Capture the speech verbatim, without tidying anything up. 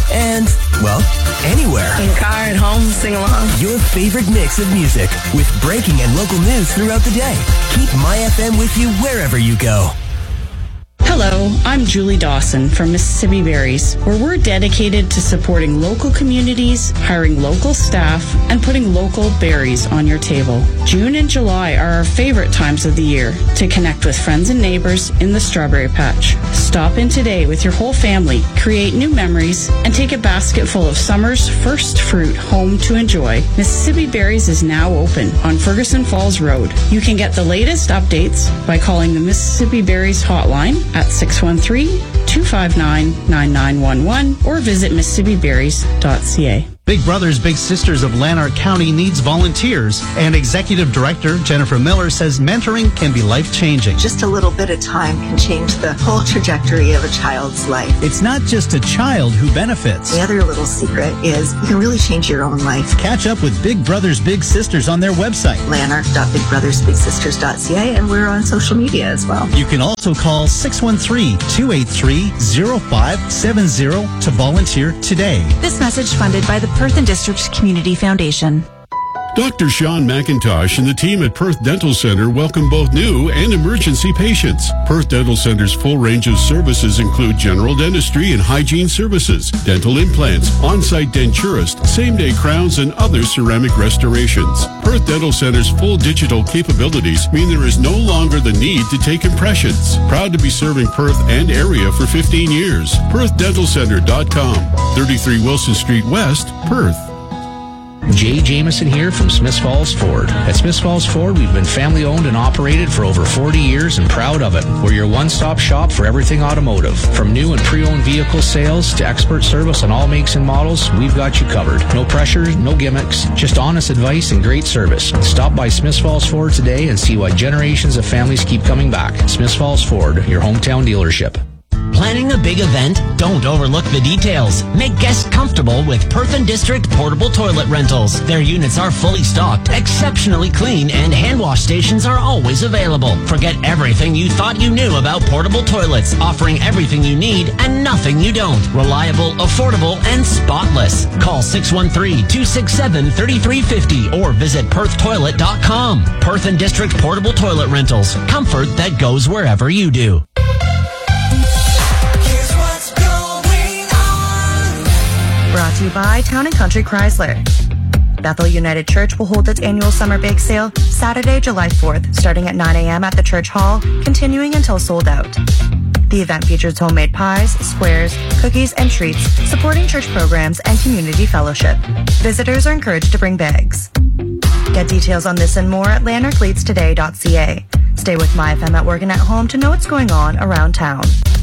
and, well, anywhere. In the car, at home, sing along. Your favorite mix of music with breaking and local news throughout the day. Keep My F M with you wherever you go. Hello, I'm Julie Dawson from Mississippi Berries, where we're dedicated to supporting local communities, hiring local staff, and putting local berries on your table. June and July are our favorite times of the year to connect with friends and neighbors in the strawberry patch. Stop in today with your whole family, create new memories, and take a basket full of summer's first fruit home to enjoy. Mississippi Berries is now open on Ferguson Falls Road. You can get the latest updates by calling the Mississippi Berries hotline at six one three, two five nine, nine nine one one or visit mississippi berries dot c a. Big Brothers Big Sisters of Lanark County needs volunteers, and Executive Director Jennifer Miller says mentoring can be life-changing. Just a little bit of time can change the whole trajectory of a child's life. It's not just a child who benefits. The other little secret is you can really change your own life. Catch up with Big Brothers Big Sisters on their website, lanark dot big brothers big sisters dot c a, and we're on social media as well. You can also call six one three, two eight three, zero five seven zero to volunteer today. This message funded by the Perth and District Community Foundation. Doctor Sean McIntosh and the team at Perth Dental Center welcome both new and emergency patients. Perth Dental Center's full range of services include general dentistry and hygiene services, dental implants, on-site denturist, same-day crowns, and other ceramic restorations. Perth Dental Center's full digital capabilities mean there is no longer the need to take impressions. Proud to be serving Perth and area for fifteen years. perth dental center dot com, thirty-three Wilson Street West, Perth. Jay Jameson here from Smiths Falls Ford. At Smiths Falls Ford, we've been family owned and operated for over forty years and proud of it. We're your one-stop shop for everything automotive. From new and pre-owned vehicle sales to expert service on all makes and models, we've got you covered. No pressure, no gimmicks, just honest advice and great service. Stop by Smiths Falls Ford today and see why generations of families keep coming back. Smiths Falls Ford, your hometown dealership. Planning a big event? Don't overlook the details. Make guests comfortable with Perth and District Portable Toilet Rentals. Their units are fully stocked, exceptionally clean, and hand wash stations are always available. Forget everything you thought you knew about portable toilets, offering everything you need and nothing you don't. Reliable, affordable, and spotless. Call six one three, two six seven, three three five zero or visit perth toilet dot com. Perth and District Portable Toilet Rentals. Comfort that goes wherever you do. Brought to you by Town and Country Chrysler. Bethel United Church will hold its annual summer bake sale Saturday, July fourth, starting at nine a.m. at the church hall, continuing until sold out. The event features homemade pies, squares, cookies, and treats, supporting church programs and community fellowship. Visitors are encouraged to bring bags. Get details on this and more at lanark leads today dot c a. Stay with My F M at work and at home to know what's going on around town.